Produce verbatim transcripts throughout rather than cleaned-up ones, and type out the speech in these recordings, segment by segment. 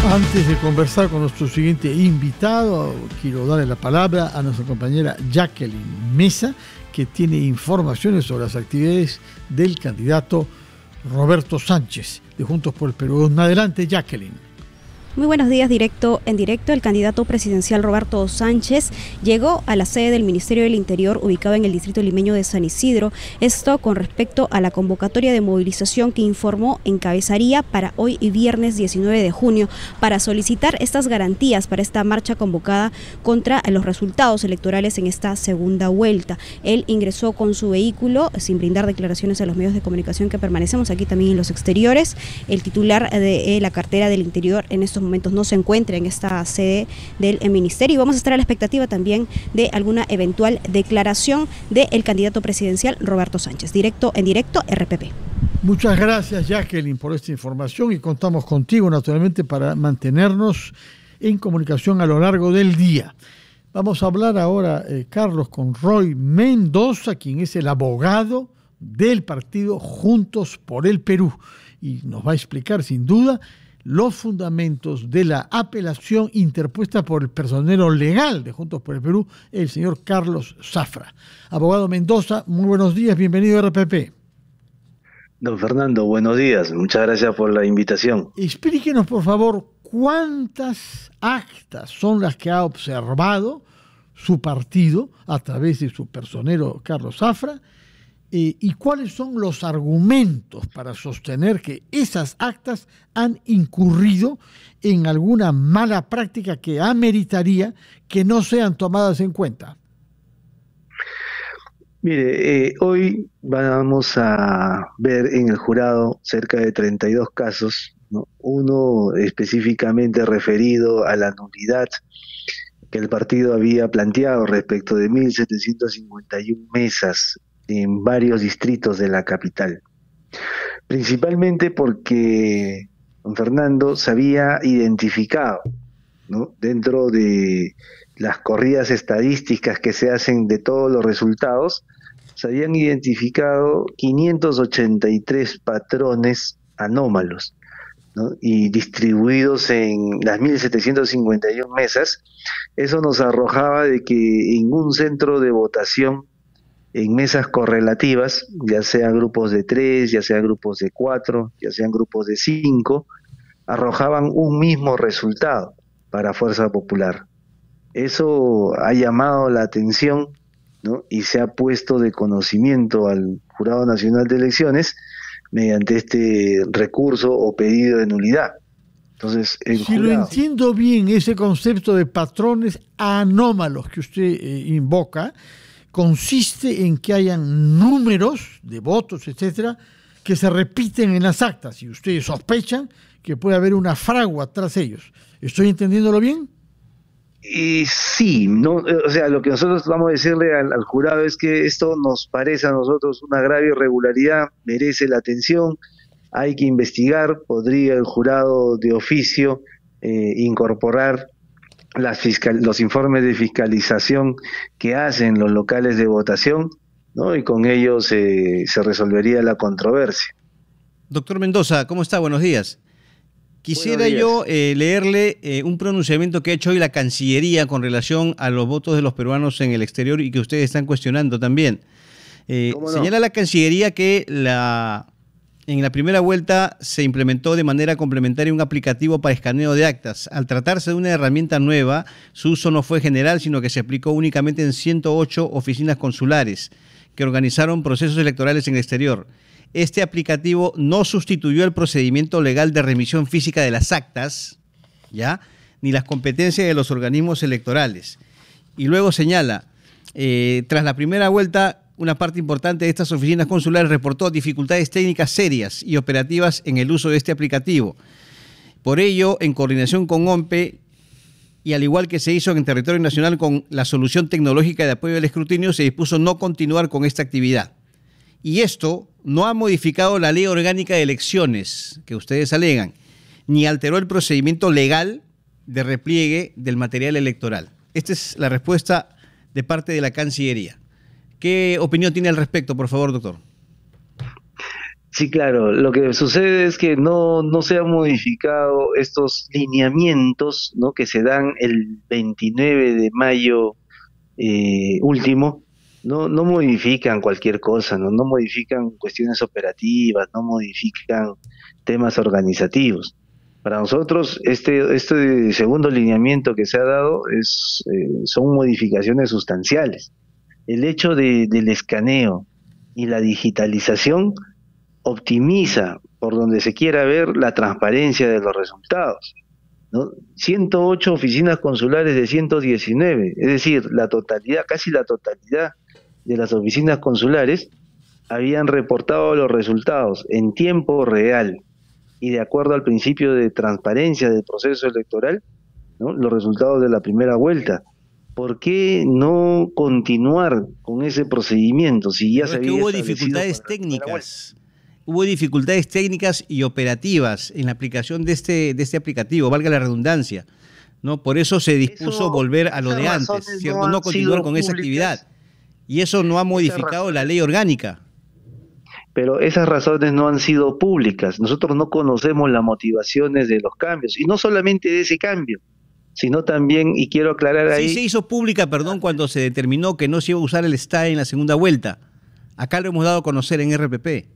Antes de conversar con nuestro siguiente invitado, quiero darle la palabra a nuestra compañera Jacqueline Mesa, que tiene informaciones sobre las actividades del candidato Roberto Sánchez, de Juntos por el Perú. Adelante, Jacqueline. Muy buenos días, directo en directo. El candidato presidencial Roberto Sánchez llegó a la sede del Ministerio del Interior, ubicado en el distrito limeño de San Isidro. Esto con respecto a la convocatoria de movilización que informó encabezaría para hoy y viernes diecinueve de junio para solicitar estas garantías para esta marcha convocada contra los resultados electorales en esta segunda vuelta. Él ingresó con su vehículo sin brindar declaraciones a los medios de comunicación que permanecemos aquí también en los exteriores. El titular de la cartera del Interior en estos momentos no se encuentra en esta sede del ministerio, y vamos a estar a la expectativa también de alguna eventual declaración del candidato presidencial Roberto Sánchez. Directo en directo, R P P. Muchas gracias, Jacqueline, por esta información, y contamos contigo naturalmente para mantenernos en comunicación a lo largo del día. Vamos a hablar ahora, eh, Carlos, con Roy Mendoza, quien es el abogado del partido Juntos por el Perú, y nos va a explicar sin duda los fundamentos de la apelación interpuesta por el personero legal de Juntos por el Perú, el señor Carlos Zafra. Abogado Mendoza, muy buenos días, bienvenido a R P P. Don Fernando, buenos días, muchas gracias por la invitación. Explíquenos, por favor, cuántas actas son las que ha observado su partido a través de su personero Carlos Zafra, Eh, ¿y cuáles son los argumentos para sostener que esas actas han incurrido en alguna mala práctica que ameritaría que no sean tomadas en cuenta? Mire, eh, hoy vamos a ver en el jurado cerca de treinta y dos casos, ¿no? Uno específicamente referido a la nulidad que el partido había planteado respecto de mil setecientas cincuenta y una mesas en varios distritos de la capital, principalmente porque don Fernando se había identificado, ¿no?, dentro de las corridas estadísticas que se hacen de todos los resultados, se habían identificado quinientos ochenta y tres patrones anómalos, ¿no?, y distribuidos en las mil setecientas cincuenta y una mesas. Eso nos arrojaba de que en un centro de votación, en mesas correlativas, ya sean grupos de tres, ya sean grupos de cuatro, ya sean grupos de cinco, arrojaban un mismo resultado para Fuerza Popular. Eso ha llamado la atención, ¿no?, y se ha puesto de conocimiento al Jurado Nacional de Elecciones mediante este recurso o pedido de nulidad. Entonces, el si jurado... lo entiendo bien, ese concepto de patrones anómalos que usted eh, invoca, consiste en que hayan números de votos, etcétera, que se repiten en las actas, y ustedes sospechan que puede haber una fragua tras ellos. ¿Estoy entendiéndolo bien? Y sí, no, o sea, lo que nosotros vamos a decirle al, al jurado es que esto nos parece a nosotros una grave irregularidad, merece la atención, hay que investigar. Podría el jurado de oficio eh, incorporar Las fiscal, los informes de fiscalización que hacen los locales de votación, ¿no?, y con ellos se, se resolvería la controversia. Doctor Mendoza, ¿cómo está? Buenos días. Quisiera Buenos días. yo eh, leerle eh, un pronunciamiento que ha hecho hoy la Cancillería con relación a los votos de los peruanos en el exterior y que ustedes están cuestionando también. Eh, ¿Cómo no? Señala la Cancillería que la... En la primera vuelta se implementó de manera complementaria un aplicativo para escaneo de actas. Al tratarse de una herramienta nueva, su uso no fue general, sino que se aplicó únicamente en ciento ocho oficinas consulares que organizaron procesos electorales en el exterior. Este aplicativo no sustituyó el procedimiento legal de remisión física de las actas, ¿ya?, ni las competencias de los organismos electorales. Y luego señala, eh, tras la primera vuelta, una parte importante de estas oficinas consulares reportó dificultades técnicas serias y operativas en el uso de este aplicativo. Por ello, en coordinación con O M P E, y al igual que se hizo en territorio nacional con la solución tecnológica de apoyo al escrutinio, se dispuso no continuar con esta actividad. Y esto no ha modificado la ley orgánica de elecciones que ustedes alegan, ni alteró el procedimiento legal de repliegue del material electoral. Esta es la respuesta de parte de la Cancillería. ¿Qué opinión tiene al respecto, por favor, doctor? Sí, claro. Lo que sucede es que no, no se han modificado estos lineamientos, ¿no? Que se dan el veintinueve de mayo eh, último. No, no modifican cualquier cosa, ¿no? No modifican cuestiones operativas, no modifican temas organizativos. Para nosotros, este, este segundo lineamiento que se ha dado es, eh, son modificaciones sustanciales. El hecho de, del escaneo y la digitalización optimiza, por donde se quiera ver, la transparencia de los resultados, ¿no? ciento ocho oficinas consulares de ciento diecinueve, es decir, la totalidad, casi la totalidad de las oficinas consulares habían reportado los resultados en tiempo real y de acuerdo al principio de transparencia del proceso electoral, ¿no? Los resultados de la primera vuelta. ¿Por qué no continuar con ese procedimiento si ya Pero se es que había hubo establecido dificultades para la primera vuelta? técnicas. Hubo dificultades técnicas y operativas en la aplicación de este, de este aplicativo, valga la redundancia, ¿no? Por eso se dispuso Eso, volver a lo esas de antes, razones ¿cierto? no No han continuar sido con esa públicas. actividad. Y eso no ha modificado razón- la ley orgánica. Pero esas razones no han sido públicas. Nosotros no conocemos las motivaciones de los cambios, y no solamente de ese cambio, sino también, y quiero aclarar ahí... Sí se hizo pública, perdón, cuando se determinó que no se iba a usar el S T A E en la segunda vuelta. Acá lo hemos dado a conocer en R P P.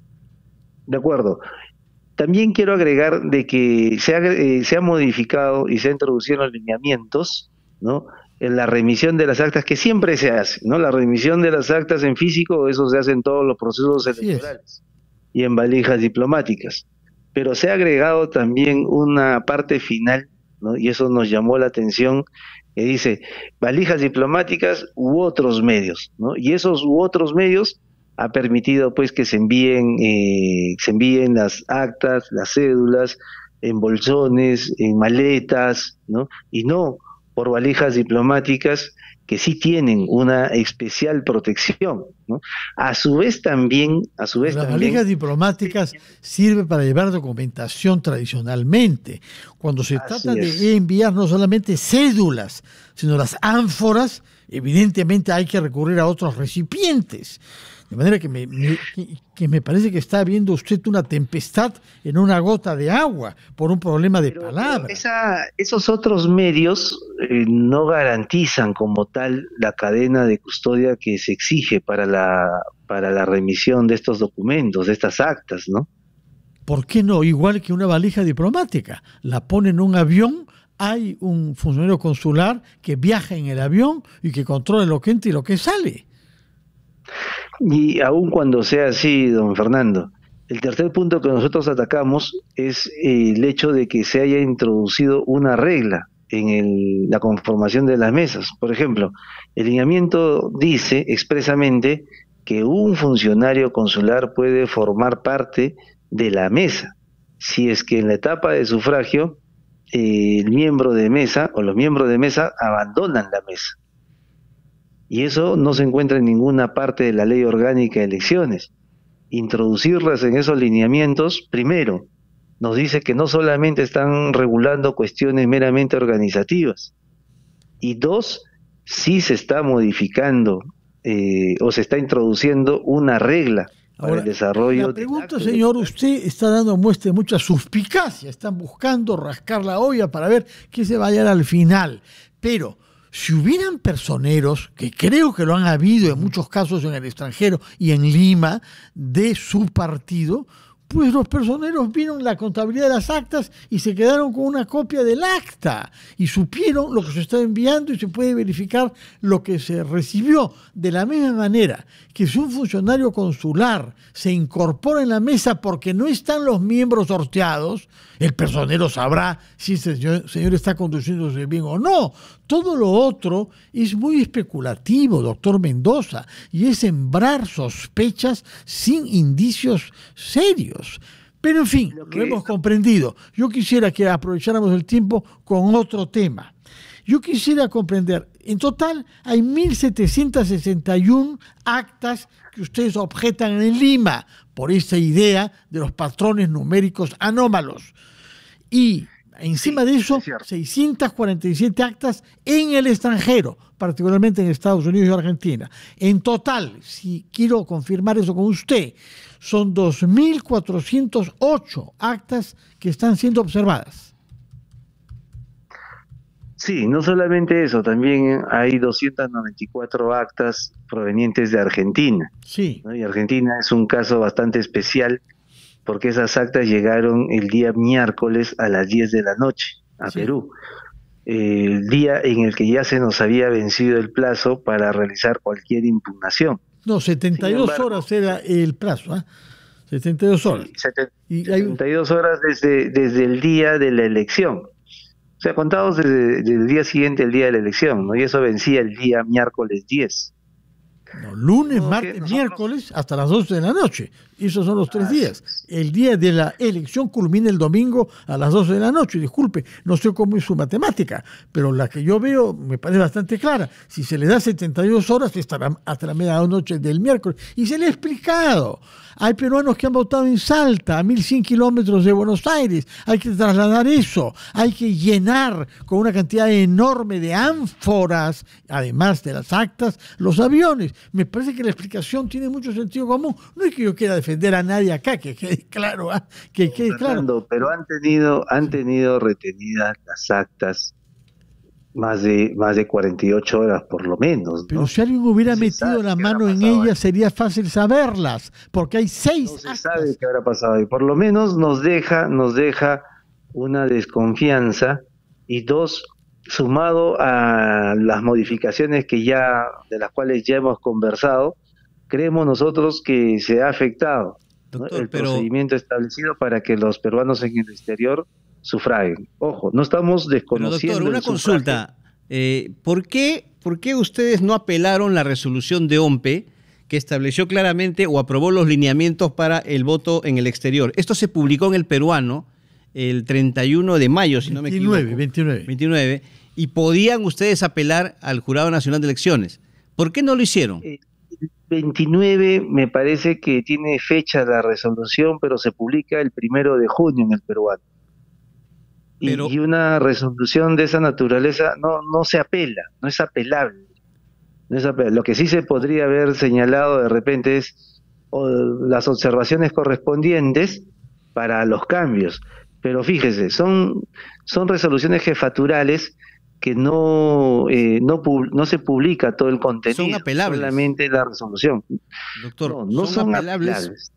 De acuerdo. También quiero agregar de que se ha, eh, se ha modificado y se han introducido los lineamientos, ¿no? En la remisión de las actas, que siempre se hace, ¿no? La remisión de las actas en físico, eso se hace en todos los procesos Así es. electorales y en valijas diplomáticas. Pero se ha agregado también una parte final, ¿no? Y eso nos llamó la atención, que dice valijas diplomáticas u otros medios, ¿no? Y esos u otros medios ha permitido pues que se envíen eh, se envíen las actas, las cédulas en bolsones, en maletas, ¿no? Y no por valijas diplomáticas que sí tienen una especial protección, ¿no? A su vez también, a su vez Las también, valijas diplomáticas sirven para llevar documentación tradicionalmente. Cuando se Así trata es. de enviar no solamente cédulas, sino las ánforas, evidentemente hay que recurrir a otros recipientes. De manera que me, me- que- que me parece que está viendo usted una tempestad en una gota de agua por un problema de Pero, palabra. pero esa, esos otros medios eh, no garantizan como tal la cadena de custodia que se exige para la, para la remisión de estos documentos, de estas actas, ¿no? ¿Por qué no? Igual que una valija diplomática. La pone en un avión, hay un funcionario consular que viaja en el avión y que controla lo que entra y lo que sale. Y aun cuando sea así, don Fernando, el tercer punto que nosotros atacamos es eh, el hecho de que se haya introducido una regla en el- la conformación de las mesas. Por ejemplo, el lineamiento dice expresamente que un funcionario consular puede formar parte de la mesa si es que en la etapa de sufragio eh, el miembro de mesa o los miembros de mesa abandonan la mesa. Y eso no se encuentra en ninguna parte de la ley orgánica de elecciones. Introducirlas en esos lineamientos, primero, nos dice que no solamente están regulando cuestiones meramente organizativas, y dos, sí se está modificando eh, o se está introduciendo una regla para Ahora, el desarrollo. la pregunta, del acto señor, electoral. usted está dando muestra de mucha suspicacia. Están buscando rascar la olla para ver qué se va a hallar al final. Pero si hubieran personeros, que creo que lo han habido en muchos casos en el extranjero y en Lima, de su partido, pues los personeros vieron la contabilidad de las actas y se quedaron con una copia del acta y supieron lo que se está enviando y se puede verificar lo que se recibió. De la misma manera que si un funcionario consular se incorpora en la mesa porque no están los miembros sorteados, el personero sabrá si ese señor, señor está conduciéndose bien o no. Todo lo otro es muy especulativo, doctor Mendoza, y es sembrar sospechas sin indicios serios. Pero en fin, Lo lo, que- hemos comprendido. Yo quisiera que aprovecháramos el tiempo con otro tema. Yo quisiera comprender, en total hay mil setecientas sesenta y una actas que ustedes objetan en Lima por esta idea de los patrones numéricos anómalos. Y Encima sí, de eso, es seiscientas cuarenta y siete actas en el extranjero, particularmente en Estados Unidos y Argentina. En total, si quiero confirmar eso con usted, son dos mil cuatrocientas ocho actas que están siendo observadas. Sí, no solamente eso, también hay doscientas noventa y cuatro actas provenientes de Argentina, Sí. ¿no? Y Argentina es un caso bastante especial porque esas actas llegaron el día miércoles a las diez de la noche a Sí. Perú, el día en el que ya se nos había vencido el plazo para realizar cualquier impugnación. No, setenta y dos Sin embargo, horas era el plazo, ¿eh? setenta y dos horas. Sí, Y hay- setenta y dos horas desde, desde el día de la elección. O sea, contados desde, desde el día siguiente al día de la elección, ¿no? Y eso vencía el día miércoles diez. No, lunes, No, martes, que nosotros- miércoles, hasta las doce de la noche. Esos son los tres Así días. El día de la elección culmina el domingo a las doce de la noche. Disculpe, no sé cómo es su matemática, pero la que yo veo me parece bastante clara. Si se le da setenta y dos horas, estará hasta la medianoche del miércoles. Y se le ha explicado. Hay peruanos que han votado en Salta, a mil cien kilómetros de Buenos Aires. Hay que trasladar eso. Hay que llenar con una cantidad enorme de ánforas, además de las actas, los aviones. Me parece que la explicación tiene mucho sentido común. No es que yo quiera defender a nadie acá, que quede claro, ¿ah? que quede claro. Fernando, pero han tenido, han tenido retenidas las actas más de más de cuarenta y ocho horas por lo menos, ¿no? Pero si alguien hubiera No se metido sabe la qué mano habrá en pasado ella, ahí. sería fácil saberlas, porque hay seis No se actas. sabe qué habrá pasado y por lo menos nos deja, nos deja una desconfianza y dos, sumado a las modificaciones que ya, de las cuales ya hemos conversado, creemos nosotros que se ha afectado, ¿no?, Doctor, el pero- procedimiento establecido para que los peruanos en el exterior sufraguen. Ojo, no estamos Pero desconociendo doctor, una el sufragio. consulta. Eh, ¿por qué, ¿Por qué ustedes no apelaron la resolución de O M P E que estableció claramente o aprobó los lineamientos para el voto en el exterior? Esto se publicó en El Peruano el treinta y uno de mayo, si no me veintinueve, equivoco. veintinueve. veintinueve. Y podían ustedes apelar al Jurado Nacional de Elecciones. ¿Por qué no lo hicieron? Eh, veintinueve me parece que tiene fecha la resolución, pero se publica el primero de junio en El Peruano. Y, Pero- y una resolución de esa naturaleza no, no se apela, no es apelable. No es apelable. Lo que sí se podría haber señalado de repente es o, las observaciones correspondientes para los cambios. Pero fíjese, son, son resoluciones jefaturales que no, eh, no, pub- no se publica todo el contenido, Son apelables. solamente la resolución. Doctor, No, no son, son apelables. apelables.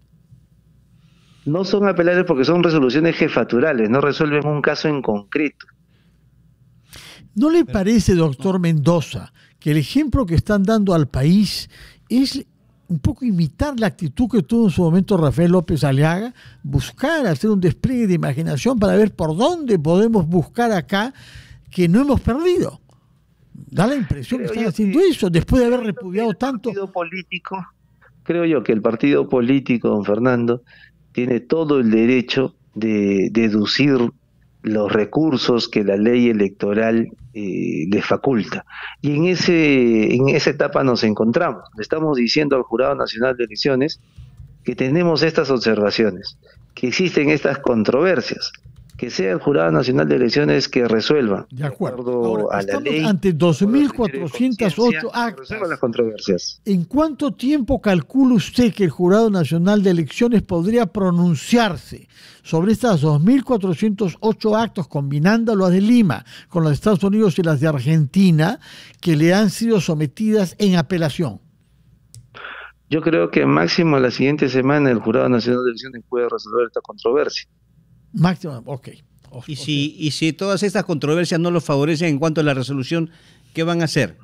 No son apelables porque son resoluciones jefaturales, no resuelven un caso en concreto. ¿No le parece, doctor Mendoza, que el ejemplo que están dando al país es un poco imitar la actitud que tuvo en su momento Rafael López Aliaga, buscar, hacer un despliegue de imaginación para ver por dónde podemos buscar acá que no hemos perdido? Da la impresión que Creo están yo haciendo que- eso, después de haber repudiado El tanto. partido político, creo yo que el partido político, don Fernando, tiene todo el derecho de deducir los recursos que la ley electoral eh, le faculta. Y en ese en esa etapa nos encontramos. Le estamos diciendo al Jurado Nacional de Elecciones que tenemos estas observaciones, que existen estas controversias, que sea el Jurado Nacional de Elecciones que resuelva, De acuerdo. acuerdo Ahora, a la estamos ley, ante dos mil cuatrocientas ocho por los criterios de conciencia, que actas. resuelva las controversias. ¿En cuánto tiempo calcula usted que el Jurado Nacional de Elecciones podría pronunciarse sobre estas dos mil cuatrocientos ocho actos, combinando las de Lima con las de Estados Unidos y las de Argentina, que le han sido sometidas en apelación? Yo creo que máximo la siguiente semana el Jurado Nacional de Elecciones puede resolver esta controversia. Máximo, ok. O- Y ok. si, y si todas estas controversias no lo favorecen en cuanto a la resolución, ¿qué van a hacer?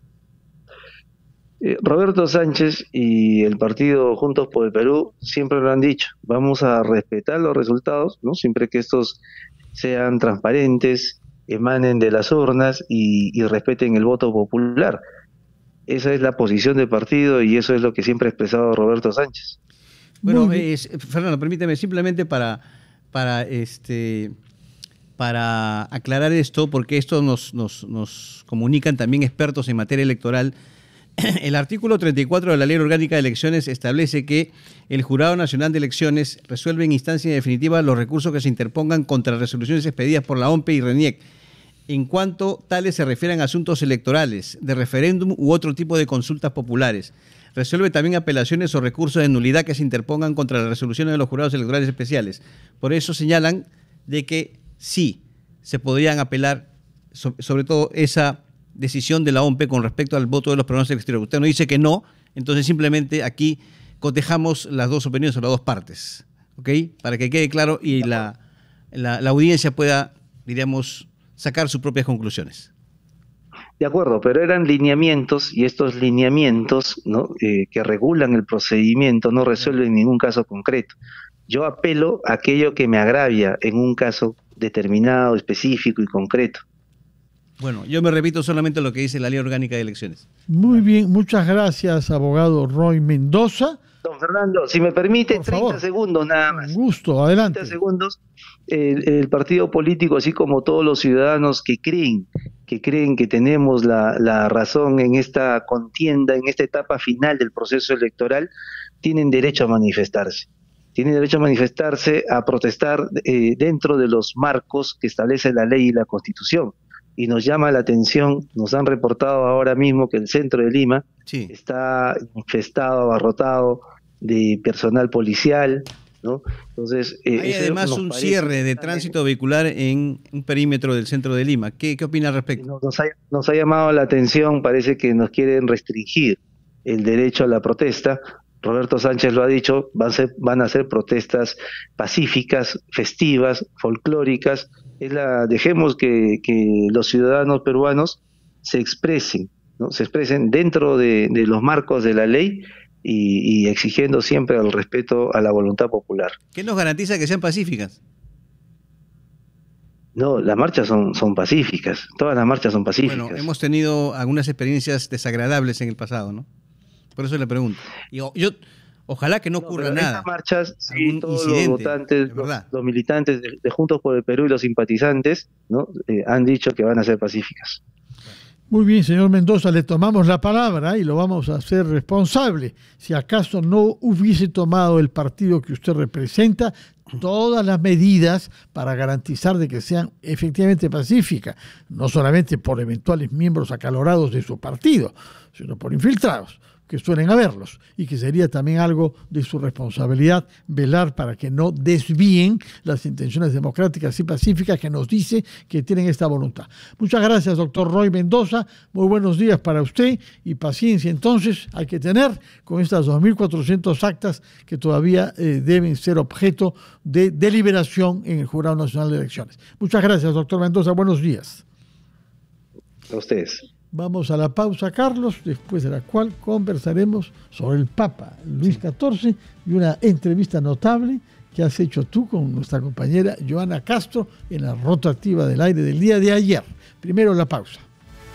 Eh, Roberto Sánchez y el partido Juntos por el Perú siempre lo han dicho, vamos a respetar los resultados, ¿no? Siempre que estos sean transparentes, emanen de las urnas y, y respeten el voto popular. Esa es la posición del partido y eso es lo que siempre ha expresado Roberto Sánchez. Bueno, Muy bien. es- Fernando, permíteme simplemente para, para, este, para aclarar esto, porque esto nos, nos, nos comunican también expertos en materia electoral. El artículo treinta y cuatro de la Ley Orgánica de Elecciones establece que el Jurado Nacional de Elecciones resuelve en instancia definitiva los recursos que se interpongan contra resoluciones expedidas por la O M P y RENIEC, en cuanto tales se refieran a asuntos electorales, de referéndum u otro tipo de consultas populares. Resuelve también apelaciones o recursos de nulidad que se interpongan contra las resoluciones de los jurados electorales especiales. Por eso señalan de que sí se podrían apelar, sobre todo esa decisión de la O M P con respecto al voto de los peruanos del exterior. Usted no dice que no, entonces simplemente aquí cotejamos las dos opiniones o las dos partes, ¿ok? Para que quede claro y la, la, la audiencia pueda, diríamos, sacar sus propias conclusiones. De acuerdo, pero eran lineamientos y estos lineamientos, ¿no? eh, que regulan el procedimiento no resuelven ningún caso concreto. Yo apelo a aquello que me agravia en un caso determinado, específico y concreto. Bueno, yo me repito solamente lo que dice la Ley Orgánica de Elecciones. Muy bien, muchas gracias, abogado Roy Mendoza. Don Fernando, si me permite, Por treinta favor. segundos nada más. Un gusto, adelante. treinta segundos. El, el partido político, así como todos los ciudadanos que creen, que creen que tenemos la, la razón en esta contienda, en esta etapa final del proceso electoral, tienen derecho a manifestarse. Tienen derecho a manifestarse, a protestar eh, dentro de los marcos que establece la ley y la Constitución. Y nos llama la atención, nos han reportado ahora mismo que el centro de Lima sí. está infestado, abarrotado de personal policial, ¿no? Entonces, eh, hay además un cierre de tránsito vehicular en un perímetro del centro de Lima. ¿Qué, qué opina al respecto? Nos ha, nos ha llamado la atención, parece que nos quieren restringir el derecho a la protesta. Roberto Sánchez lo ha dicho, van a ser, van a ser protestas pacíficas, festivas, folclóricas. Es la, dejemos que, que los ciudadanos peruanos se expresen, ¿no? Se expresen dentro de, de los marcos de la ley y, y exigiendo siempre el respeto a la voluntad popular. ¿Qué nos garantiza que sean pacíficas? No, las marchas son, son pacíficas, todas las marchas son pacíficas. Bueno, hemos tenido algunas experiencias desagradables en el pasado, ¿no? Por eso le pregunto. Y yo, ojalá que no ocurra no, nada. En marchas, sí, todos los votantes, los, los militantes de, de Juntos por el Perú y los simpatizantes, ¿no? Eh, han dicho que van a ser pacíficas. Muy bien, señor Mendoza, le tomamos la palabra y lo vamos a hacer responsable. Si acaso no hubiese tomado el partido que usted representa todas las medidas para garantizar de que sean efectivamente pacíficas, no solamente por eventuales miembros acalorados de su partido, sino por infiltrados, que suelen haberlos, y que sería también algo de su responsabilidad velar para que no desvíen las intenciones democráticas y pacíficas que nos dice que tienen esta voluntad. Muchas gracias, doctor Roy Mendoza. Muy buenos días para usted y paciencia entonces hay que tener con estas dos mil cuatrocientas actas que todavía eh, deben ser objeto de deliberación en el Jurado Nacional de Elecciones. Muchas gracias, doctor Mendoza. Buenos días. A ustedes. Vamos a la pausa, Carlos, después de la cual conversaremos sobre el Papa Luis catorce y una entrevista notable que has hecho tú con nuestra compañera Joana Castro en la rotativa del aire del día de ayer. Primero la pausa.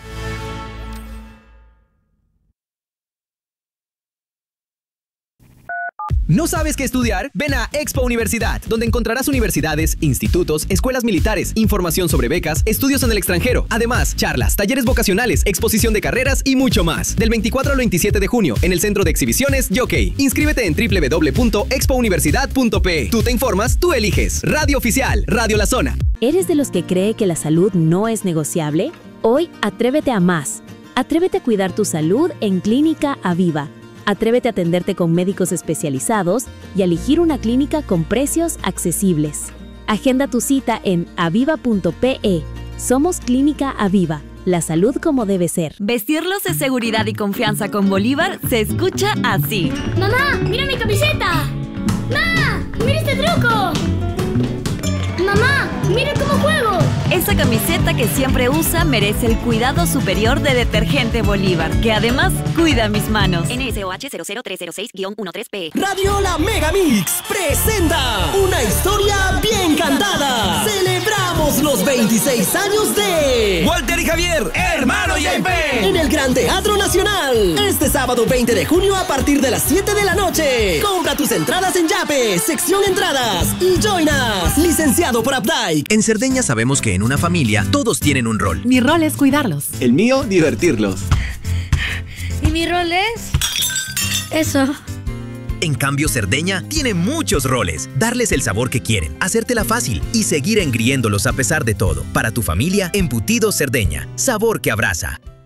¿No sabes qué estudiar? Ven a Expo Universidad, donde encontrarás universidades, institutos, escuelas militares, información sobre becas, estudios en el extranjero, además, charlas, talleres vocacionales, exposición de carreras y mucho más. Del veinticuatro al veintisiete de junio, en el Centro de Exhibiciones Jockey. Inscríbete en doble u doble u doble u punto expo universidad punto pe. Tú te informas, tú eliges. Radio Oficial, Radio La Zona. ¿Eres de los que cree que la salud no es negociable? Hoy, atrévete a más. Atrévete a cuidar tu salud en Clínica Aviva. Atrévete a atenderte con médicos especializados y a elegir una clínica con precios accesibles. Agenda tu cita en aviva punto pe. Somos Clínica Aviva, la salud como debe ser. Vestirlos de seguridad y confianza con Bolívar se escucha así. ¡Mamá, mira mi camiseta! ¡Mamá, mira este truco! ¡Mamá, mira cómo juego! Esa camiseta que siempre usa merece el cuidado superior de Detergente Bolívar, que además cuida mis manos. N S O H cero cero tres cero seis guión trece P. Radio La Mega Mix presenta una historia bien cantada. Celebramos los veintiséis años de Walter y Javier, hermano Y P. en el Gran Teatro Nacional. Este sábado veinte de junio a partir de las siete de la noche. Compra tus entradas en Yape, sección entradas y join us. Licenciado por Updike. En Cerdeña sabemos que en una familia todos tienen un rol. Mi rol es cuidarlos. El mío, divertirlos. ¿Y mi rol es? Eso. En cambio, Cerdeña tiene muchos roles. Darles el sabor que quieren, hacértela fácil y seguir engriéndolos a pesar de todo. Para tu familia, embutidos Cerdeña. Sabor que abraza.